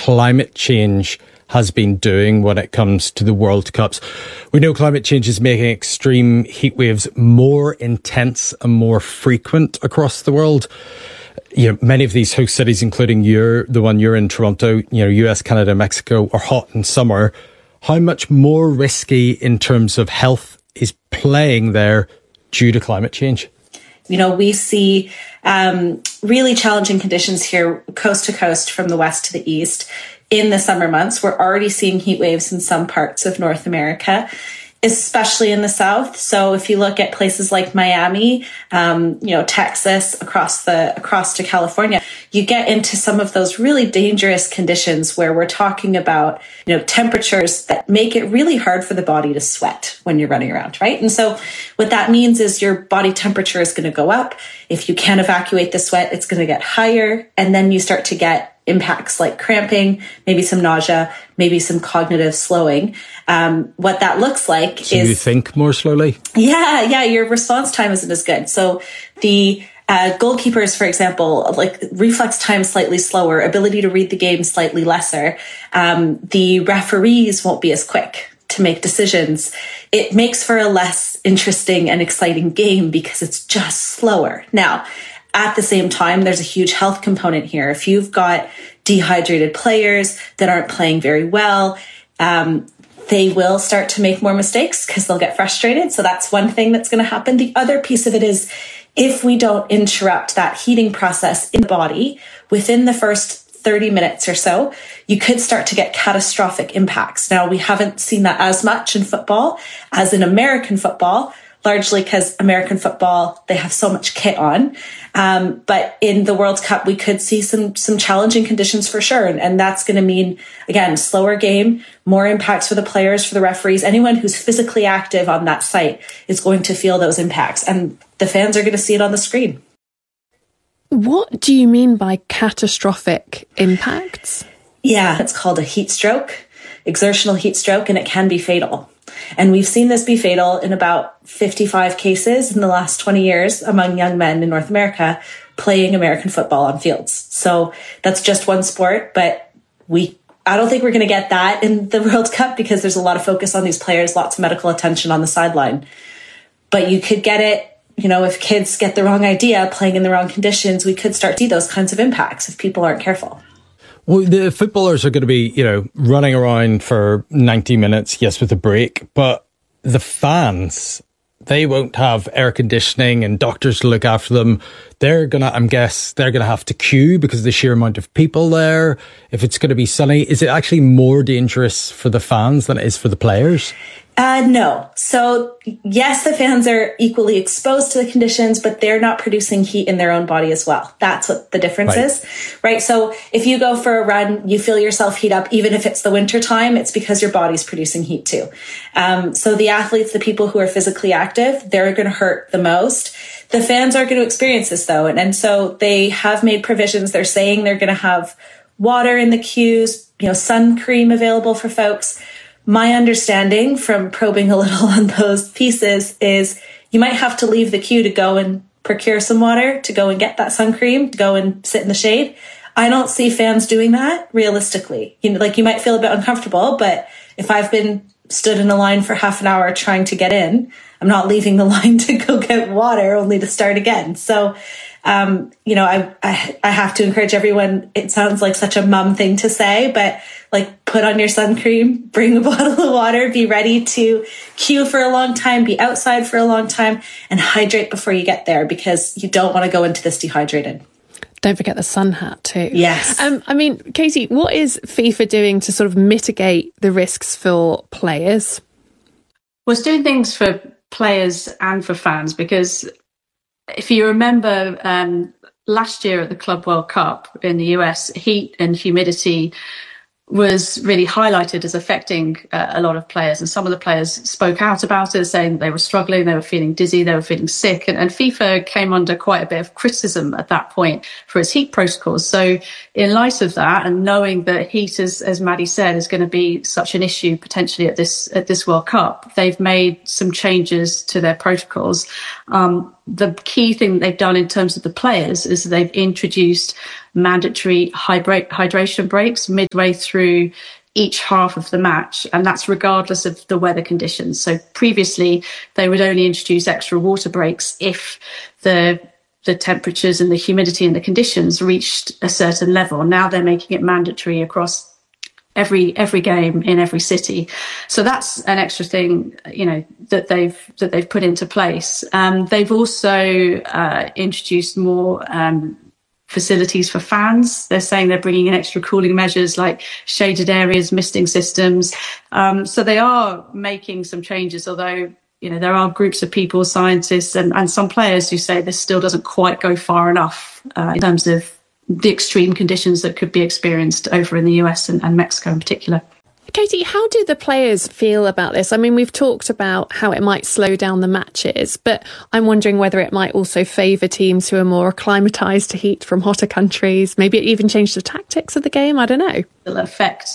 climate change has been doing when it comes to the World Cups. We know climate change is making extreme heat waves more intense and more frequent across the world. You know, many of these host cities, including the one you're in, Toronto, you know, US, Canada, Mexico, are hot in summer. How much more risky in terms of health is playing there due to climate change? You know, we see really challenging conditions here, coast to coast, from the west to the east. In the summer months, we're already seeing heat waves in some parts of North America, especially in the south. So if you look at places like Miami, Texas, across to California, you get into some of those really dangerous conditions where we're talking about, temperatures that make it really hard for the body to sweat when you're running around, right? And so what that means is your body temperature is going to go up. If you can't evacuate the sweat, it's going to get higher. And then you start to get impacts like cramping, maybe some nausea, maybe some cognitive slowing. What that looks like is... you think more slowly? Yeah, your response time isn't as good. So the goalkeepers, for example, like reflex time slightly slower, ability to read the game slightly lesser. The referees won't be as quick to make decisions. It makes for a less interesting and exciting game because it's just slower. Now, at the same time, there's a huge health component here. If you've got dehydrated players that aren't playing very well, they will start to make more mistakes because they'll get frustrated. So that's one thing that's going to happen. The other piece of it is if we don't interrupt that heating process in the body within the first 30 minutes or so, you could start to get catastrophic impacts. Now, we haven't seen that as much in football as in American football, largely because American football, they have so much kit on. But in the World Cup, we could see some challenging conditions for sure. And that's going to mean, again, slower game, more impacts for the players, for the referees. Anyone who's physically active on that site is going to feel those impacts. And the fans are going to see it on the screen. What do you mean by catastrophic impacts? Yeah, it's called a heat stroke, exertional heat stroke, and it can be fatal. And we've seen this be fatal in about 55 cases in the last 20 years among young men in North America playing American football on fields. So that's just one sport, but I don't think we're going to get that in the World Cup because there's a lot of focus on these players, lots of medical attention on the sideline. But you could get it, if kids get the wrong idea, playing in the wrong conditions, we could start to see those kinds of impacts if people aren't careful. Well, the footballers are going to be, running around for 90 minutes, yes, with a break. But the fans, they won't have air conditioning and doctors to look after them. They're going to have to queue because of the sheer amount of people there. If it's going to be sunny, is it actually more dangerous for the fans than it is for the players? No. So yes, the fans are equally exposed to the conditions, but they're not producing heat in their own body as well. That's what the difference is, right? So if you go for a run, you feel yourself heat up, even if it's the winter time, it's because your body's producing heat too. So the athletes, the people who are physically active, they're going to hurt the most. The fans are going to experience this though. And so they have made provisions. They're saying they're going to have water in the queues, sun cream available for folks. My understanding from probing a little on those pieces is you might have to leave the queue to go and procure some water, to go and get that sun cream, to go and sit in the shade. I don't see fans doing that realistically. You might feel a bit uncomfortable, but if I've been stood in a line for half an hour trying to get in, I'm not leaving the line to go get water only to start again. So, I have to encourage everyone. It sounds like such a mum thing to say, but put on your sun cream, bring a bottle of water, be ready to queue for a long time, be outside for a long time, and hydrate before you get there because you don't want to go into this dehydrated. Don't forget the sun hat too. Yes. Katie, what is FIFA doing to sort of mitigate the risks for players? Well, it's doing things for players and for fans because if you remember last year at the Club World Cup in the US, heat and humidity was really highlighted as affecting a lot of players. And some of the players spoke out about it, saying they were struggling, they were feeling dizzy, they were feeling sick. And FIFA came under quite a bit of criticism at that point for its heat protocols. So in light of that, and knowing that heat, as Maddie said, is going to be such an issue potentially at this World Cup, they've made some changes to their protocols. the key thing that they've done in terms of the players is they've introduced mandatory hydration breaks midway through each half of the match, and that's regardless of the weather conditions. So previously, they would only introduce extra water breaks if the temperatures and the humidity and the conditions reached a certain level. Now they're making it mandatory across every game in every city. So that's an extra thing, that they've put into place. They've also introduced more facilities for fans. They're saying they're bringing in extra cooling measures like shaded areas, misting systems. So they are making some changes, although there are groups of people, scientists and some players who say this still doesn't quite go far enough in terms of the extreme conditions that could be experienced over in the US and Mexico in particular. Katie, how do the players feel about this? I mean, we've talked about how it might slow down the matches, but I'm wondering whether it might also favour teams who are more acclimatised to heat from hotter countries. Maybe it even change the tactics of the game. I don't know. It'll affect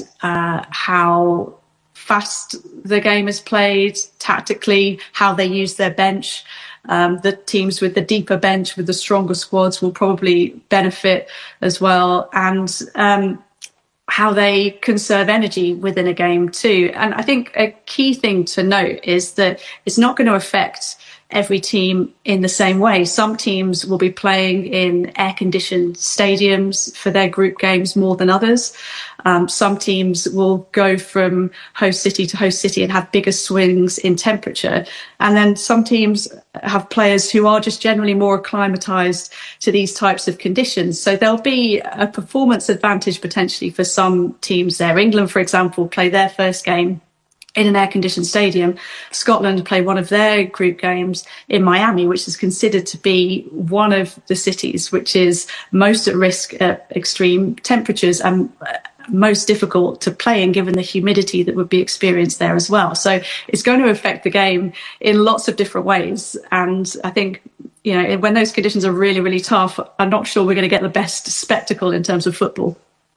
how fast the game is played, tactically, how they use their bench. The teams with the deeper bench, with the stronger squads, will probably benefit as well. And how they conserve energy within a game too. And I think a key thing to note is that it's not going to affect every team in the same way. Some teams will be playing in air-conditioned stadiums for their group games more than others. Some teams will go from host city to host city and have bigger swings in temperature. And then some teams have players who are just generally more acclimatized to these types of conditions. So there'll be a performance advantage potentially for some teams there. England, for example, play their first game in an air-conditioned stadium. Scotland play one of their group games in Miami, which is considered to be one of the cities which is most at risk at extreme temperatures and most difficult to play in, given the humidity that would be experienced there as well. So it's going to affect the game in lots of different ways. And I think, when those conditions are really, really tough, I'm not sure we're going to get the best spectacle in terms of football.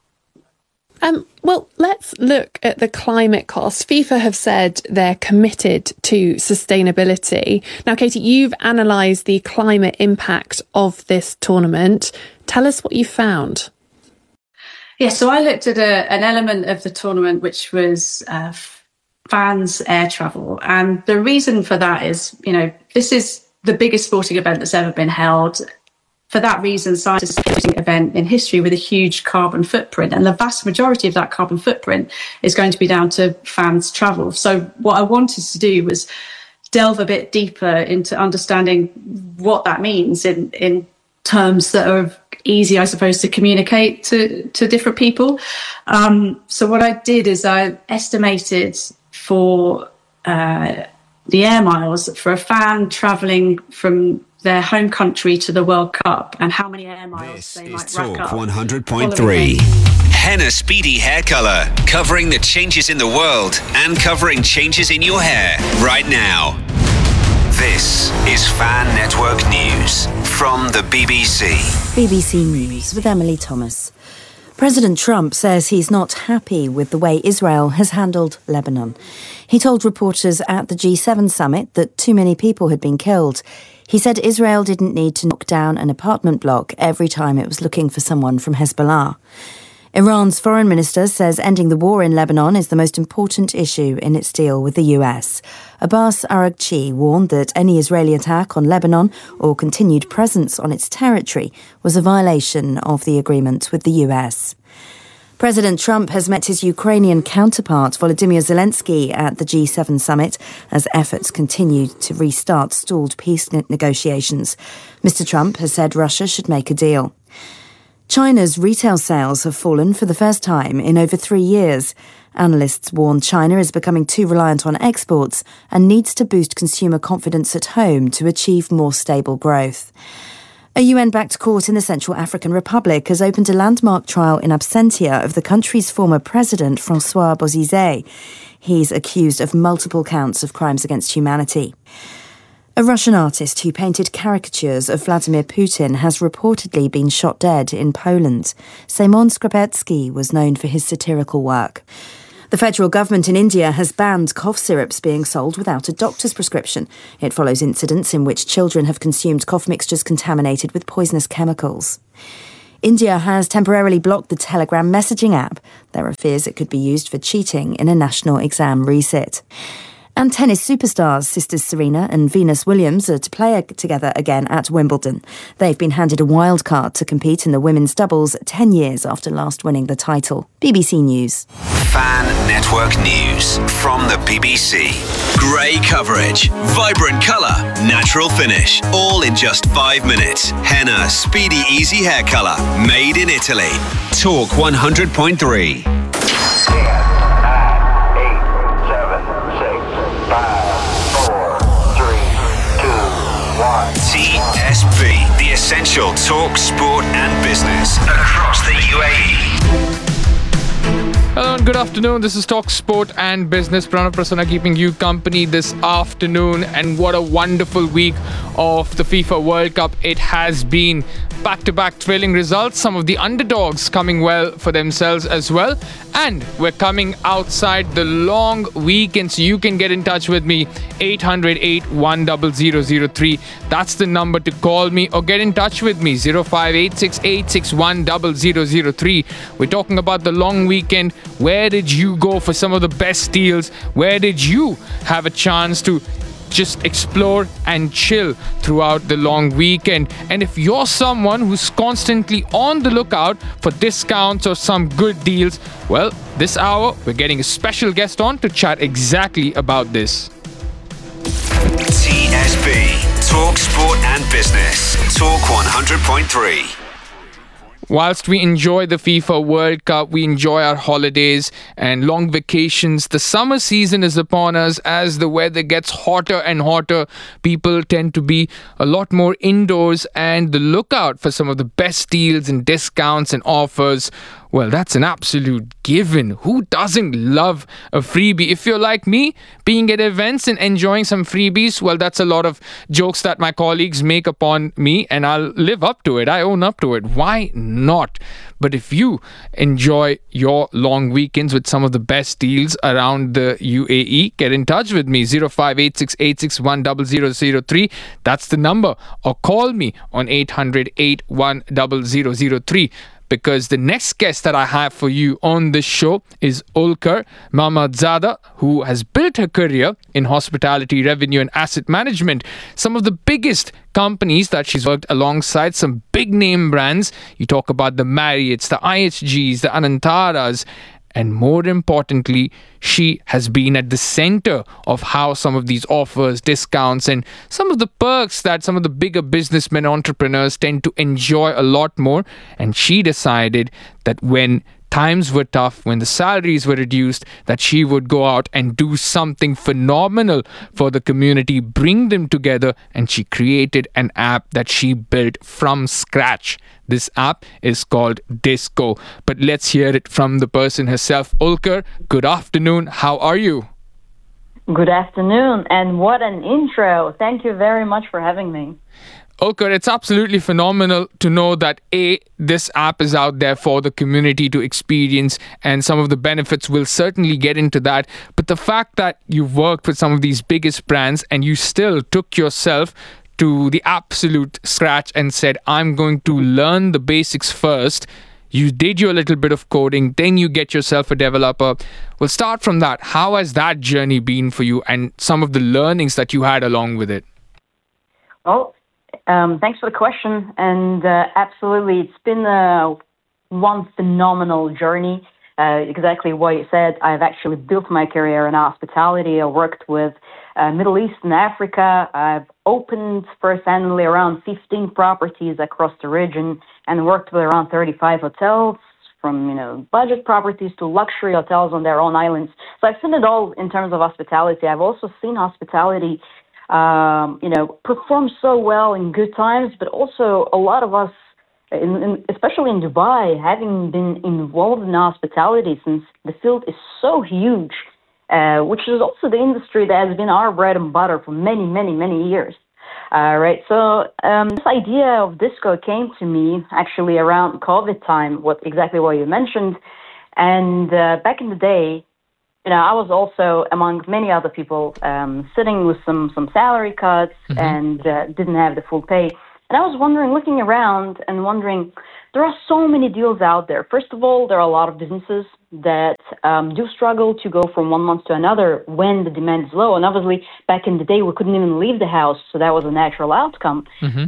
Well, let's look at the climate cost. FIFA have said they're committed to sustainability. Now, Katie, you've analysed the climate impact of this tournament. Tell us what you found. Yeah, so I looked at an element of the tournament, which was fans' air travel. And the reason for that is, this is the biggest sporting event that's ever been held. For that reason, scientists are an event in history with a huge carbon footprint, and the vast majority of that carbon footprint is going to be down to fans' travel. So what I wanted to do was delve a bit deeper into understanding what that means in terms that are easy, I suppose, to communicate to different people. So what I did is I estimated for the air miles for a fan travelling from their home country to the World Cup and how many air miles they might rack up. 100.3. Henna Speedy Hair Colour, covering the changes in the world and covering changes in your hair right now. This is Fan Network News from the BBC. BBC News with Emily Thomas. President Trump says he's not happy with the way Israel has handled Lebanon. He told reporters at the G7 summit that too many people had been killed. He said Israel didn't need to knock down an apartment block every time it was looking for someone from Hezbollah. Iran's foreign minister says ending the war in Lebanon is the most important issue in its deal with the US. Abbas Araghchi warned that any Israeli attack on Lebanon or continued presence on its territory was a violation of the agreement with the US. President Trump has met his Ukrainian counterpart Volodymyr Zelensky at the G7 summit as efforts continue to restart stalled peace negotiations. Mr. Trump has said Russia should make a deal. China's retail sales have fallen for the first time in over 3 years. Analysts warn China is becoming too reliant on exports and needs to boost consumer confidence at home to achieve more stable growth. A UN-backed court in the Central African Republic has opened a landmark trial in absentia of the country's former president, Francois Bozizé. He's accused of multiple counts of crimes against humanity. A Russian artist who painted caricatures of Vladimir Putin has reportedly been shot dead in Poland. Szymon Skrzepecki was known for his satirical work. The federal government in India has banned cough syrups being sold without a doctor's prescription. It follows incidents in which children have consumed cough mixtures contaminated with poisonous chemicals. India has temporarily blocked the Telegram messaging app. There are fears it could be used for cheating in a national exam resit. And tennis superstars sisters Serena and Venus Williams are to play together again at Wimbledon. They've been handed a wild card to compete in the women's doubles 10 years after last winning the title. BBC News. Fan Network News from the BBC. Grey coverage, vibrant colour, natural finish, all in just 5 minutes. Henna Speedy Easy Hair Colour, made in Italy. Talk 100.3. 1. TSB, the essential talk, sport and business across the UAE. Hello and good afternoon. This is Talk Sport and Business. Pranav Prasanna keeping you company this afternoon. And what a wonderful week of the FIFA World Cup it has been. Back-to-back thrilling results. Some of the underdogs coming well for themselves as well. And we're coming outside the long weekend, so you can get in touch with me. 800-810003. That's the number to call me or get in touch with me. 0586861003. We're talking about the long weekend. Where did you go for some of the best deals? Where did you have a chance to just explore and chill throughout the long weekend? And if you're someone who's constantly on the lookout for discounts or some good deals, well, this hour we're getting a special guest on to chat exactly about this. TSB, Talk Sport and Business, Talk 100.3. Whilst we enjoy the FIFA World Cup, we enjoy our holidays and long vacations. The summer season is upon us. As the weather gets hotter and hotter, people tend to be a lot more indoors and the lookout for some of the best deals and discounts and offers. Well, that's an absolute given. Who doesn't love a freebie? If you're like me, being at events and enjoying some freebies, well, that's a lot of jokes that my colleagues make upon me, and I'll live up to it. I own up to it. Why not? But if you enjoy your long weekends with some of the best deals around the UAE, get in touch with me. 0586861003. That's the number. Or call me on 800-810003. Because the next guest that I have for you on this show is Ulker Mahmadzada, who has built her career in hospitality, revenue and asset management. Some of the biggest companies that she's worked alongside, some big name brands. You talk about the Marriotts, the IHGs, the Anantaras. And more importantly, she has been at the center of how some of these offers, discounts, and some of the perks that some of the bigger businessmen, entrepreneurs tend to enjoy a lot more. And she decided that when times were tough, when the salaries were reduced, that she would go out and do something phenomenal for the community, bring them together, and she created an app that she built from scratch. This app is called Disco. But let's hear it from the person herself. Ulker, good afternoon. How are you? Good afternoon, and what an intro. Thank you very much for having me. Ulker, it's absolutely phenomenal to know that this app is out there for the community to experience, and some of the benefits will certainly get into that. But the fact that you've worked with some of these biggest brands and you still took yourself to the absolute scratch and said, I'm going to learn the basics first. You did your little bit of coding, then you get yourself a developer. We'll start from that. How has that journey been for you and some of the learnings that you had along with it? Well, thanks for the question. And absolutely, it's been one phenomenal journey. Exactly what you said. I've actually built my career in hospitality. I worked with Middle East and Africa. I've opened first annually around 15 properties across the region and worked with around 35 hotels, from budget properties to luxury hotels on their own islands. So I've seen it all in terms of hospitality. I've also seen hospitality perform so well in good times, but also a lot of us, especially in Dubai, having been involved in hospitality since the field is so huge, which is also the industry that has been our bread and butter for many, many, many years. Right. So this idea of Disco came to me actually around COVID time, exactly what you mentioned. And back in the day, I was also among many other people sitting with some salary cuts and didn't have the full pay. And I was looking around and wondering, there are so many deals out there. First of all, there are a lot of businesses that do struggle to go from one month to another when the demand is low. And obviously, back in the day, we couldn't even leave the house, so that was a natural outcome.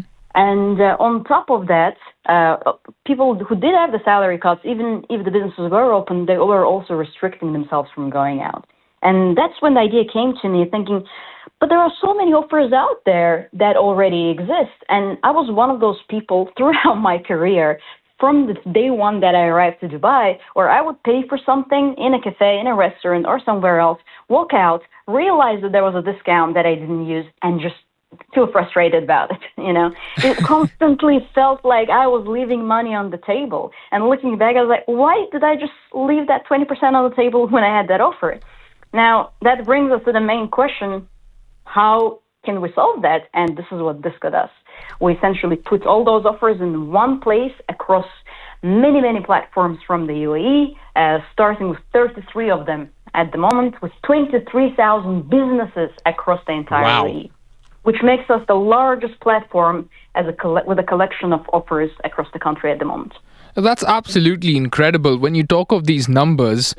And on top of that, people who did have the salary cuts, even if the businesses were open, they were also restricting themselves from going out. And that's when the idea came to me, thinking, but there are so many offers out there that already exist. And I was one of those people throughout my career, from the day one that I arrived to Dubai, where I would pay for something in a cafe, in a restaurant, or somewhere else, walk out, realize that there was a discount that I didn't use, and just feel frustrated about it. It constantly felt like I was leaving money on the table. And looking back, I was like, why did I just leave that 20% on the table when I had that offer? Now, that brings us to the main question: how can we solve that? And this is what Disco does. We essentially put all those offers in one place across many, many platforms from the UAE, starting with 33 of them at the moment, with 23,000 businesses across the entire UAE, which makes us the largest platform with a collection of offers across the country at the moment. That's absolutely incredible. When you talk of these numbers,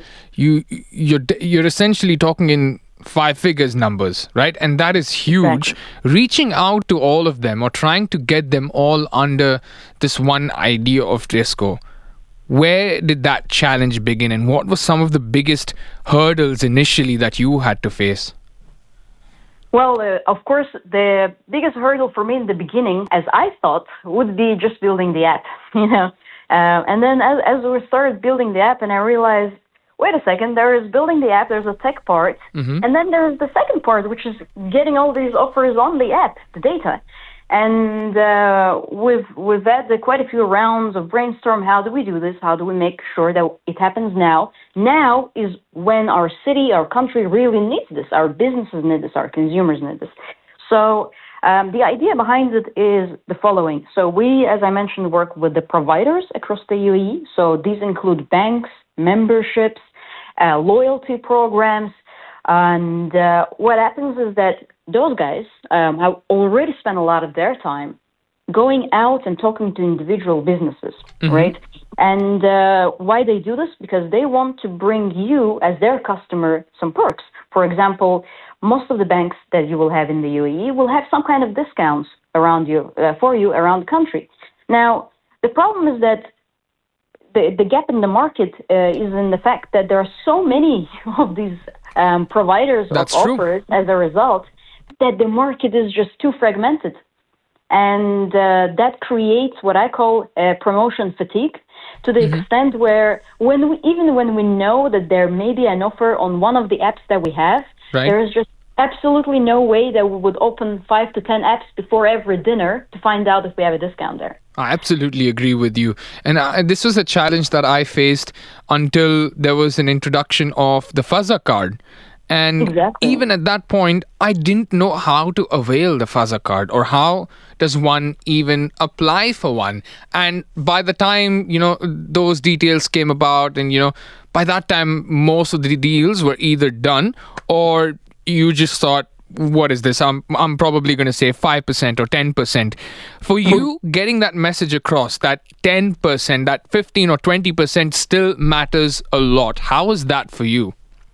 you're essentially talking in 5 figures numbers, right? And that is huge. Exactly. Reaching out to all of them or trying to get them all under this one idea of Disco, where did that challenge begin, and what were some of the biggest hurdles initially that you had to face? Well, of course, the biggest hurdle for me in the beginning, as I thought, would be just building the app, and then as we started building the app, and I realized, wait a second, there is building the app, there's a tech part, and then there's the second part, which is getting all these offers on the app, the data. And we've had quite a few rounds of brainstorm. How do we do this? How do we make sure that it happens now? Now is when our city, our country really needs this. Our businesses need this. Our consumers need this. So the idea behind it is the following. So we, as I mentioned, work with the providers across the UAE. So these include banks, memberships, loyalty programs. And what happens is that those guys have already spent a lot of their time going out and talking to individual businesses, right? And why they do this? Because they want to bring you, as their customer, some perks. For example, most of the banks that you will have in the UAE will have some kind of discounts around you for you around the country. Now, the problem is that the gap in the market is in the fact that there are so many of these providers of offers as a result that the market is just too fragmented. And that creates what I call promotion fatigue, to the extent where when we know that there may be an offer on one of the apps that we have, there is just absolutely no way that we would open 5 to 10 apps before every dinner to find out if we have a discount there. I absolutely agree with you. And this was a challenge that I faced until there was an introduction of the Fazza card. And even at that point, I didn't know how to avail the Fazza card, or how does one even apply for one. And by the time, those details came about, and, by that time, most of the deals were either done, or you just thought, what is this? I'm probably going to say 5% or 10%. For you, getting that message across, that 10%, that 15 or 20% still matters a lot. How is that for you?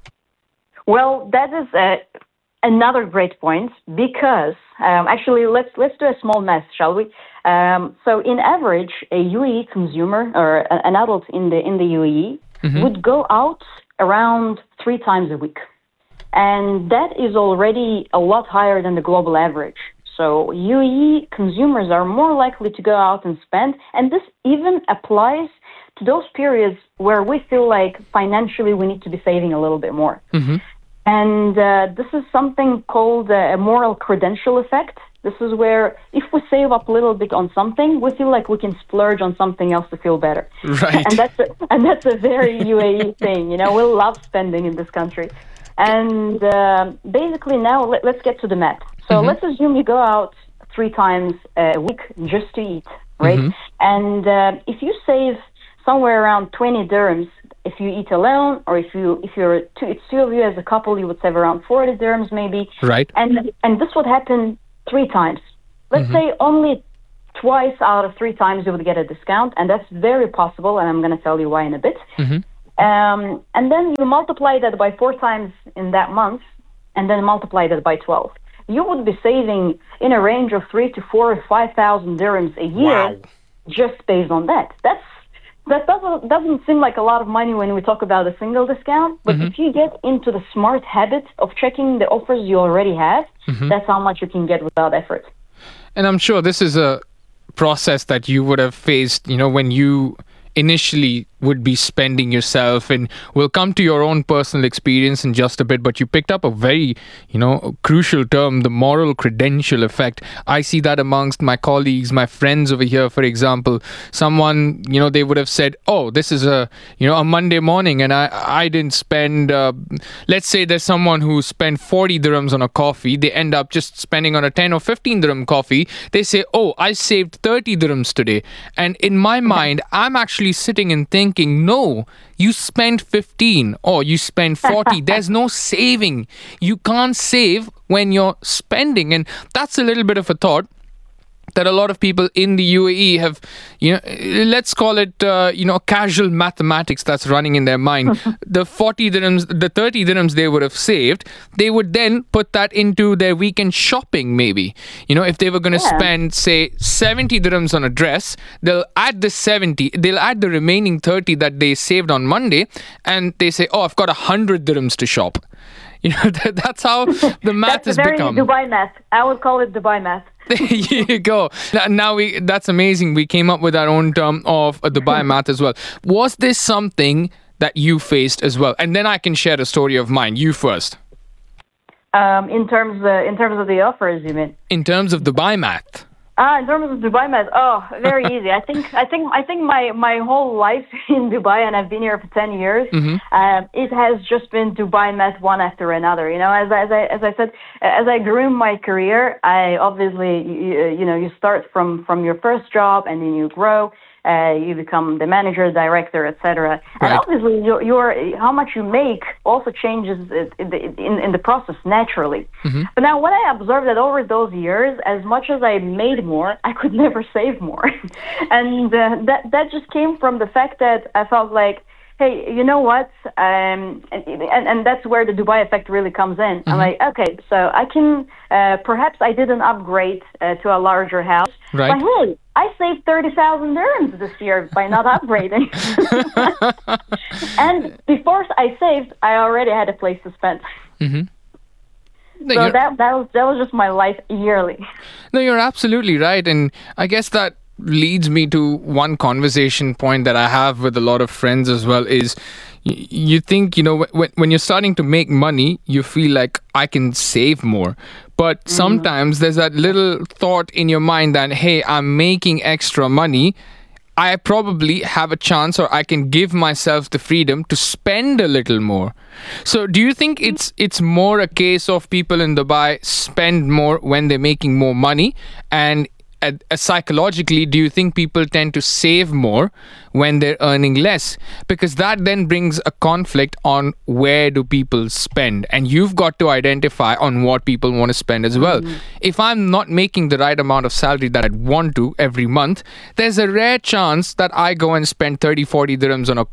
Well, that is another great point, because actually, let's do a small math, shall we? So, in average, a UAE consumer or an adult in the UAE would go out around 3 times a week, and that is already a lot higher than the global average. So, UAE consumers are more likely to go out and spend, and this even applies to those periods where we feel like financially we need to be saving a little bit more. And this is something called a moral credential effect. This is where if we save up a little bit on something, we feel like we can splurge on something else to feel better. Right. And that's a very UAE thing. We love spending in this country. And basically now let's get to the math. So let's assume you go out 3 times a week just to eat, right? And if you save somewhere around 20 dirhams If you eat alone, or if it's two of you as a couple, you would save around 40 dirhams maybe. Right. And this would happen 3 times. Let's say only twice out of 3 times you would get a discount, and that's very possible, and I'm going to tell you why in a bit. And then you multiply that by 4 times in that month, and then multiply that by 12. You would be saving in a range of 3 to 4 or 5,000 dirhams a year just based on that. That doesn't seem like a lot of money when we talk about a single discount, but if you get into the smart habit of checking the offers you already have, that's how much you can get without effort. And I'm sure this is a process that you would have faced, when you initially would be spending yourself, and we'll come to your own personal experience in just a bit, but you picked up a very, crucial term, the moral credential effect. I see that amongst my colleagues, my friends over here, for example. Someone, they would have said, oh, this is a Monday morning and I didn't spend, let's say there's someone who spent 40 dirhams on a coffee. They end up just spending on a 10 or 15 dirham coffee. They say, oh, I saved 30 dirhams today. And in my mind, I'm actually sitting and thinking, no, you spent 15 or you spent 40. There's no saving. You can't save when you're spending. And that's a little bit of a thought that a lot of people in the UAE have, let's call it, casual mathematics that's running in their mind. The 40 dirhams, the 30 dirhams they would have saved, they would then put that into their weekend shopping maybe. If they were going to spend, say, 70 dirhams on a dress, they'll add the remaining 30 that they saved on Monday, and they say, oh, I've got 100 dirhams to shop. That's how the math has become. That's very Dubai math. I would call it Dubai math. There you go. Now that's amazing. We came up with our own term of Dubai math as well. Was this something that you faced as well? And then I can share a story of mine. You first. In terms of the offers, you mean? In terms of Dubai math. In terms of Dubai math, very easy. I think my whole life in Dubai, and I've been here for 10 years, it has just been Dubai math one after another. As I said, as I grew in my career, I obviously, you start from your first job, and then you grow. You become the manager, director, etc. And obviously, your how much you make also changes in the process naturally. But now, what I observed that over those years, as much as I made more, I could never save more, and that just came from the fact that I felt like, hey, you know what? And that's where the Dubai effect really comes in. I'm like, okay, so I can perhaps I didn't upgrade to a larger house, but hey, I saved 30,000 dirhams this year by not upgrading. And before I saved, I already had a place to spend. So that was just my life yearly. No, you're absolutely right, and I guess that leads me to one conversation point that I have with a lot of friends as well is you think, when you're starting to make money, you feel like I can save more. But sometimes there's that little thought in your mind that, hey, I'm making extra money. I probably have a chance, or I can give myself the freedom to spend a little more. So do you think it's more a case of people in Dubai spend more when they're making more money? And psychologically, do you think people tend to save more when they're earning less? Because that then brings a conflict on where do people spend, and you've got to identify on what people want to spend as well. If I'm not making the right amount of salary that I'd want to every month, there's a rare chance that I go and spend 30-40 dirhams on a